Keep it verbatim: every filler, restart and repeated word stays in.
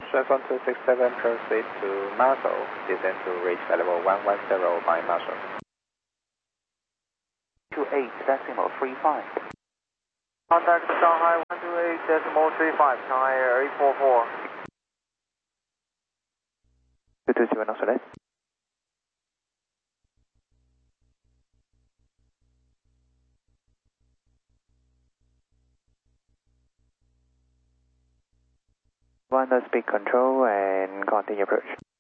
Shanghai two six seven, proceed to Marshall, descend to reach level one one zero by Marshall. two eight decimal three five. Contact Shanghai one two eight decimal three five, Shanghai Air eight four four. two two zero, no select. One speed control and continue approach.